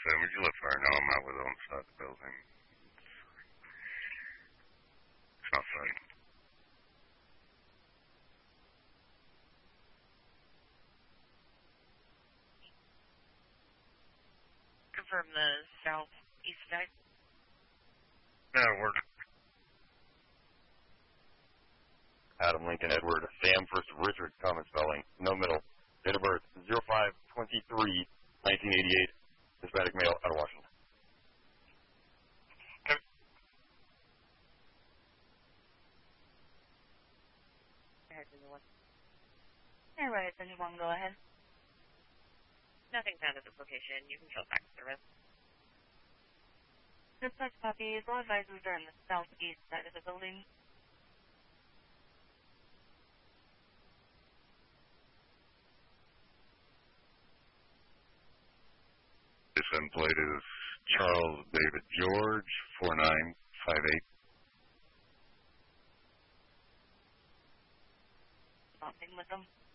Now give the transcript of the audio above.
7, would you let fire know I'm out with them inside the building? It's not fine. Confirm the southeast side. No, we're... Adam Lincoln Edward, Sam First Richard, common spelling, no middle. Date of birth, 05/23/1988. Hispanic male, out of Washington. Alright, anyone go ahead? Nothing found at this location. You can go back to service. Dispatch copy. All advisors are in the southeast side of the building. This end plate is Charles David George, 4958. Something with them.